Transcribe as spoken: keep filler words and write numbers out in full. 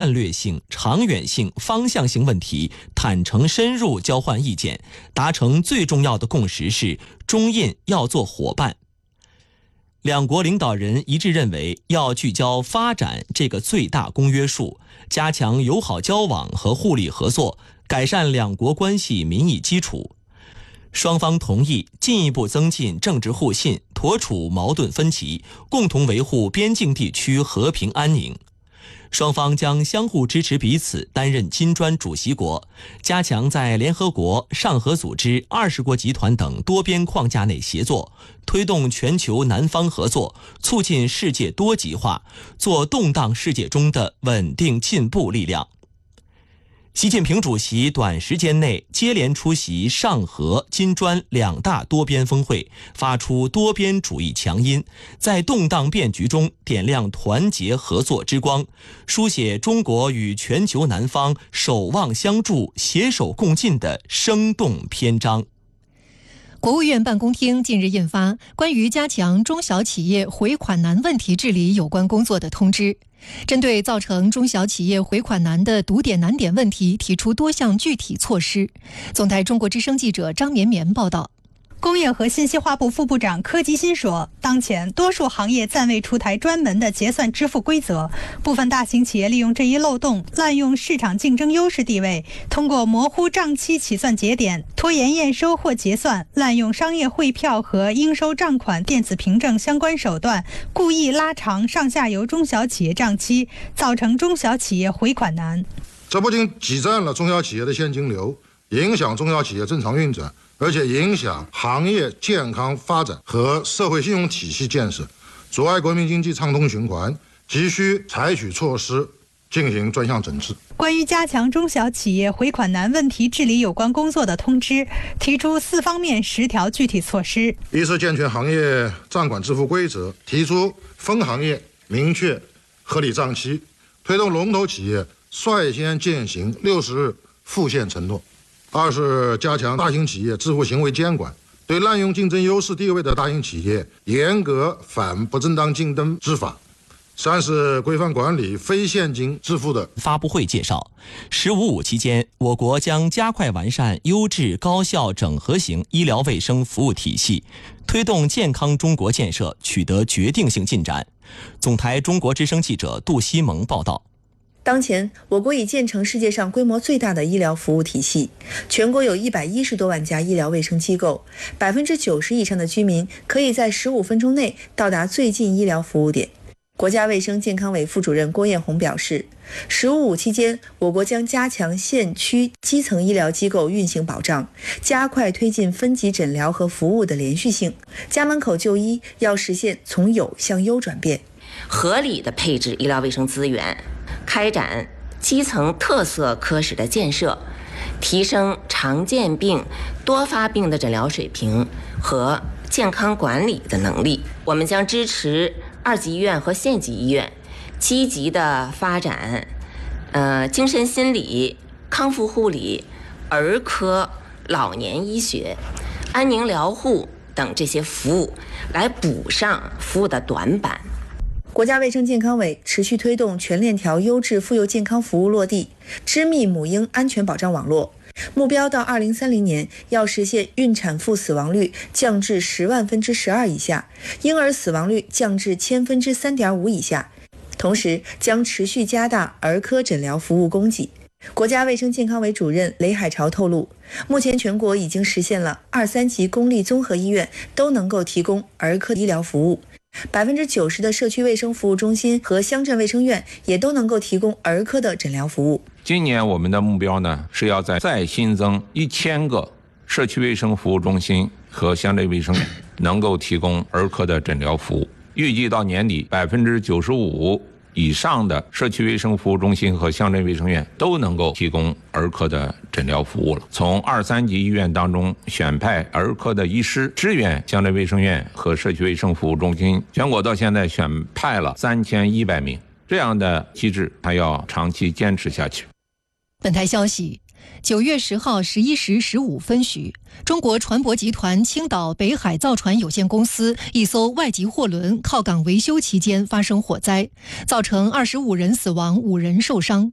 战略性、长远性、方向性问题坦诚深入交换意见，达成最重要的共识是中印要做伙伴。两国领导人一致认为，要聚焦发展这个最大公约数，加强友好交往和互利合作，改善两国关系民意基础。双方同意进一步增进政治互信，妥处矛盾分歧，共同维护边境地区和平安宁。双方将相互支持彼此担任金砖主席国，加强在联合国、上合组织、二十国集团等多边框架内协作，推动全球南方合作，促进世界多极化，做动荡世界中的稳定进步力量。习近平主席短时间内接连出席上合、金砖两大多边峰会，发出多边主义强音，在动荡变局中点亮团结合作之光，书写中国与全球南方守望相助、携手共进的生动篇章。 国务院办公厅近日印发关于加强中小企业回款难问题治理有关工作的通知，针对造成中小企业回款难的堵点难点问题，提出多项具体措施。总台中国之声记者张绵绵报道。 工业和信息化部副部长柯吉新说，当前多数行业暂未出台专门的结算支付规则，部分大型企业利用这一漏洞，滥用市场竞争优势地位，通过模糊账期起算节点、拖延验收或结算、滥用商业汇票和应收账款电子凭证相关手段，故意拉长上下游中小企业账期，造成中小企业回款难。 这不仅挤占了中小企业的现金流，影响中小企业正常运转，而且影响行业健康发展和社会信用体系建设，阻碍国民经济畅通循环，急需采取措施进行专项整治。 关于加强中小企业回款难问题治理有关工作的通知，提出四方面十条具体措施： 一是健全行业账款支付规则，提出分行业明确合理账期，推动龙头企业率先践行六十日付现承诺。二是加强大型企业支付行为监管，对滥用竞争优势地位的大型企业严格反不正当竞争执法。三是规范管理非现金支付的。 发布会介绍，十五五期间，我国将加快完善优质高效整合型医疗卫生服务体系，推动健康中国建设取得决定性进展。总台中国之声记者杜西蒙报道。 当前，我国已建成世界上规模最大的医疗服务体系，全国有一百一十多万家医疗卫生机构，百分之九十以上的居民可以在十五分钟内到达最近医疗服务点。国家卫生健康委副主任郭艳红表示，十五五期间，我国将加强县区基层医疗机构运行保障，加快推进分级诊疗和服务的连续性，家门口就医要实现从有向优转变， 合理的配置医疗卫生资源，开展基层特色科室的建设，提升常见病、多发病的诊疗水平和健康管理的能力。我们将支持二级医院和县级医院积极的发展，呃，精神心理、康复护理、儿科、老年医学、安宁疗护等这些服务，来补上服务的短板。 国家卫生健康委持续推动全链条优质妇幼健康服务落地，织密母婴安全保障网络，目标到二零三零年要实现孕产妇死亡率降至十万分之十二以下，婴儿死亡率降至千分之三点五以下。同时，将持续加大儿科诊疗服务供给。国家卫生健康委主任雷海潮透露，目前全国已经实现了二三级公立综合医院都能够提供儿科医疗服务。百分之九十的社区卫生服务中心和乡镇卫生院也都能够提供儿科的诊疗服务。 今年我们的目标呢，是要在再新增一千个社区卫生服务中心和乡镇卫生院能够提供儿科的诊疗服务。预计到年底，百分之九十五以上的社区卫生服务中心和乡镇卫生院都能够提供儿科的诊疗服务了。从二三级医院当中选派儿科的医师支援乡镇卫生院和社区卫生服务中心，全国到现在选派了三千一百名，这样的机制还要长期坚持下去。 本台消息，九月十号十一时十五分许，中国船舶集团青岛北海造船有限公司一艘外籍货轮靠港维修期间发生火灾，造成二十五人死亡、五人受伤。